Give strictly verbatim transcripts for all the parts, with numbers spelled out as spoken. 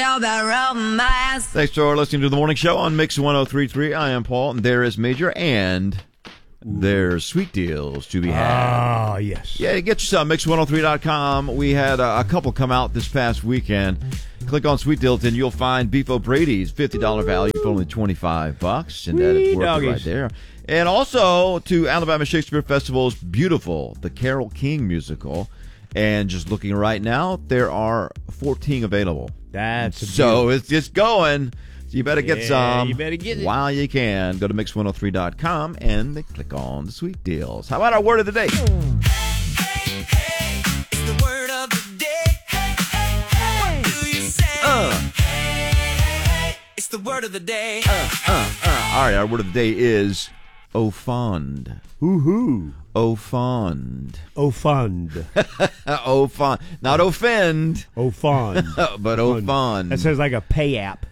Thanks for listening to the morning show on Mix one oh three point three. I am Paul, and there is Major, and there's sweet deals to be had. Ah, yes. Yeah, get yourself mix one oh three dot com. We had a, a couple come out this past weekend. Click on Sweet Deals, and you'll find Beef O'Brady's fifty dollars value for only twenty-five bucks, and that is worth it right there. And also to Alabama Shakespeare Festival's Beautiful, the Carole King musical. And just looking right now, there are fourteen available. That's so it's just going. So you better get yeah, some you better get it. while you can. Go to mix one oh three dot com and then click on the sweet deals. How about our word of the day? Hey, hey, it's the word of the day. Hey, hey, hey, what do you say? Uh. Hey, hey, hey, it's the word of the day. Uh, uh, uh. All right, our word of the day is offend. Woohoo. Offend. Offend. Offend. Not offend. Offend. But offend. That sounds like a pay app.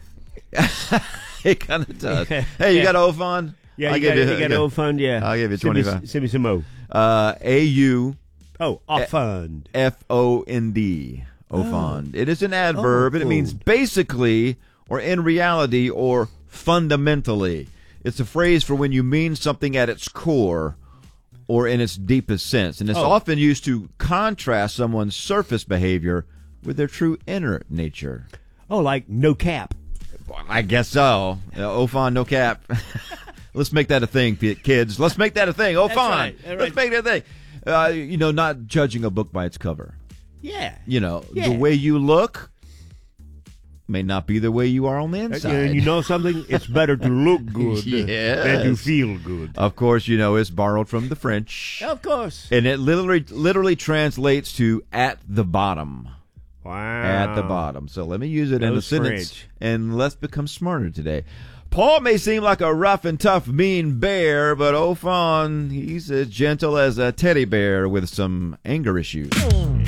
It kind of does. Hey, you Yeah. got offend? Yeah, I'll you give got, you, you got yeah. offend, yeah. I'll give you Send me- twenty-five. Send me some more. Uh, A U Oh, offend. F O N D. Offend. It is an adverb, Oh, and it means cool. basically, or in reality, or fundamentally. It's a phrase for when you mean something at its core or in its deepest sense. And it's Oh. often used to contrast someone's surface behavior with their true inner nature. Oh, like no cap. I guess so. Uh, offend, no cap. Let's make that a thing, p- kids. Let's make that a thing. Offend. right. That's Let's right. make that a thing. Uh, you know, not judging a book by its cover. Yeah. You know, Yeah. the way you look may not be the way you are on the inside. And you know something? It's better to look good Yes. than to feel good. Of course, you know, it's borrowed from the French. Of course. And it literally literally translates to at the bottom. Wow. At the bottom. So let me use it in a Those sentence, French. and let's become smarter today. Paul may seem like a rough and tough, mean bear, but oh, fun, he's as gentle as a teddy bear with some anger issues.